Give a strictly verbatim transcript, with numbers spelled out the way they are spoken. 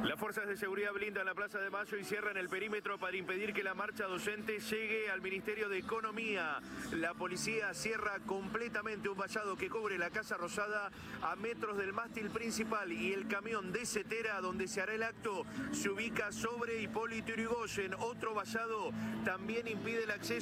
Las fuerzas de seguridad blindan la Plaza de Mayo y cierran el perímetro para impedir que la marcha docente llegue al Ministerio de Economía. La policía cierra completamente un vallado que cubre la Casa Rosada a metros del mástil principal, y el camión de Cetera, donde se hará el acto, se ubica sobre Hipólito Yrigoyen. Otro vallado también impide el acceso